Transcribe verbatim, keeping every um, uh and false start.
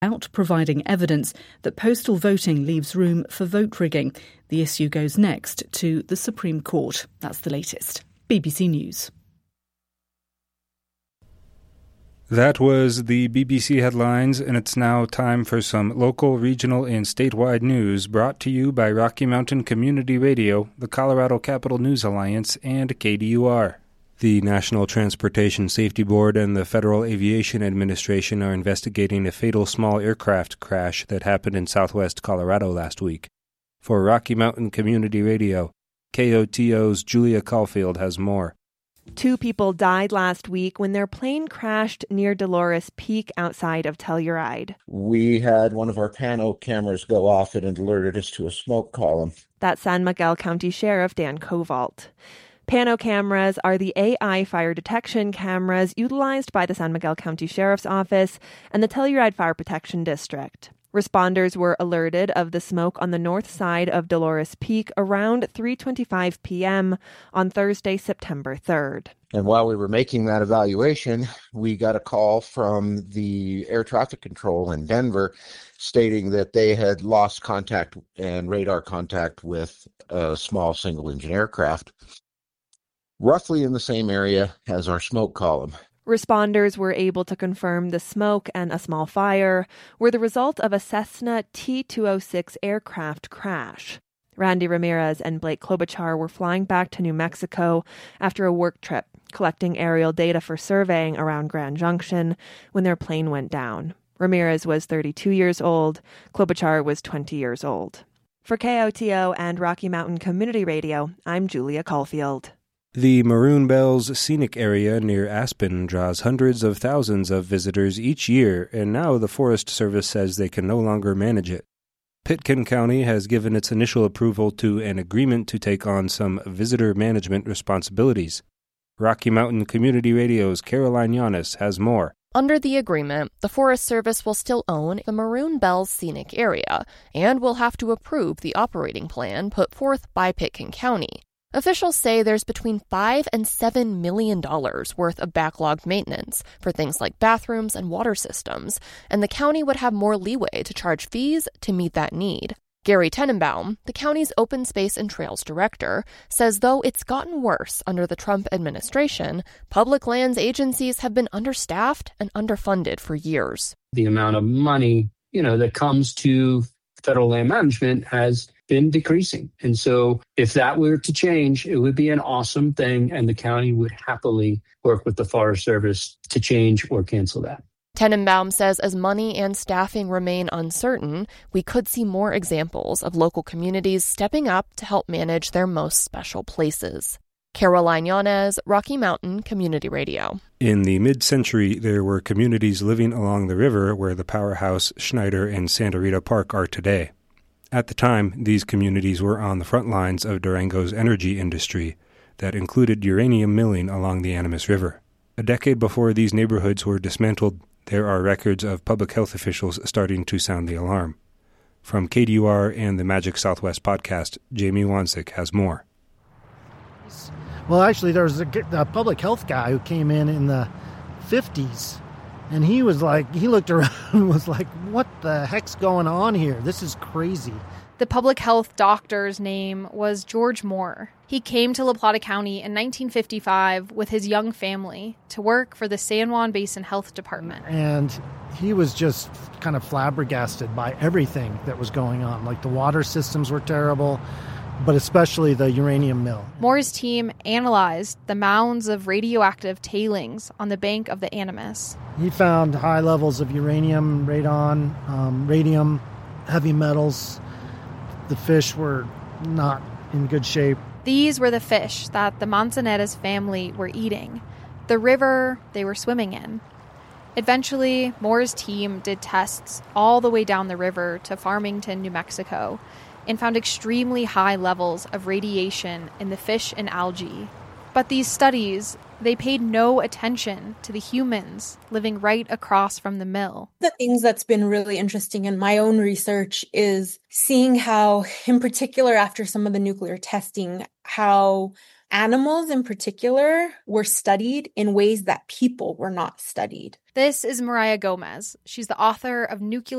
out, providing evidence that postal voting leaves room for vote rigging. The issue goes next to the Supreme Court. That's the latest. B B C News. That was the B B C headlines, and it's now time for some local, regional, and statewide news brought to you by Rocky Mountain Community Radio, the Colorado Capital News Alliance, and K D U R. The National Transportation Safety Board and the Federal Aviation Administration are investigating a fatal small aircraft crash that happened in southwest Colorado last week. For Rocky Mountain Community Radio, K O T O's Julia Caulfield has more. Two people died last week when their plane crashed near Dolores Peak outside of Telluride. We had one of our pano cameras go off and it alerted us to a smoke column. That's San Miguel County Sheriff Dan Kovalt. Pano cameras are the A I fire detection cameras utilized by the San Miguel County Sheriff's Office and the Telluride Fire Protection District. Responders were alerted of the smoke on the north side of Dolores Peak around three twenty-five p.m. on Thursday, September third. And while we were making that evaluation, we got a call from the air traffic control in Denver stating that they had lost contact and radar contact with a small single-engine aircraft, roughly in the same area as our smoke column. Responders were able to confirm the smoke and a small fire were the result of a Cessna T two oh six aircraft crash. Randy Ramirez and Blake Klobuchar were flying back to New Mexico after a work trip, collecting aerial data for surveying around Grand Junction when their plane went down. Ramirez was thirty-two years old. Klobuchar was twenty years old. For K O T O and Rocky Mountain Community Radio, I'm Julia Caulfield. The Maroon Bells Scenic Area near Aspen draws hundreds of thousands of visitors each year, and now the Forest Service says they can no longer manage it. Pitkin County has given its initial approval to an agreement to take on some visitor management responsibilities. Rocky Mountain Community Radio's Caroline Yanis has more. Under the agreement, the Forest Service will still own the Maroon Bells Scenic Area and will have to approve the operating plan put forth by Pitkin County. Officials say there's between five and seven million dollars worth of backlogged maintenance for things like bathrooms and water systems, and the county would have more leeway to charge fees to meet that need. Gary Tenenbaum, the county's open space and trails director, says though it's gotten worse under the Trump administration, public lands agencies have been understaffed and underfunded for years. The amount of money, you know, that comes to federal land management has been decreasing. And so if that were to change, it would be an awesome thing, and the county would happily work with the Forest Service to change or cancel that. Tenenbaum says as money and staffing remain uncertain, we could see more examples of local communities stepping up to help manage their most special places. Caroline Yanes, Rocky Mountain Community Radio. In the mid-century, there were communities living along the river where the powerhouse, Schneider, and Santa Rita Park are today. At the time, these communities were on the front lines of Durango's energy industry that included uranium milling along the Animas River. A decade before these neighborhoods were dismantled, there are records of public health officials starting to sound the alarm. From K D U R and the Magic Southwest podcast, Jamie Wansick has more. Well, actually, there was a, a public health guy who came in in the fifties, and he was like, he looked around and was like, what the heck's going on here? This is crazy. The public health doctor's name was George Moore. He came to La Plata County in nineteen fifty-five with his young family to work for the San Juan Basin Health Department. And he was just kind of flabbergasted by everything that was going on. Like the water systems were terrible, but especially the uranium mill. Moore's team analyzed the mounds of radioactive tailings on the bank of the Animas. He found high levels of uranium, radon, um, radium, heavy metals. The fish were not in good shape. These were the fish that the Manzanetta's family were eating, the river they were swimming in. Eventually, Moore's team did tests all the way down the river to Farmington, New Mexico, and found extremely high levels of radiation in the fish and algae. But these studies, they paid no attention to the humans living right across from the mill. The things that's been really interesting in my own research is seeing how, in particular after some of the nuclear testing, how animals in particular were studied in ways that people were not studied. This is Mariah Gomez. She's the author of Nuclear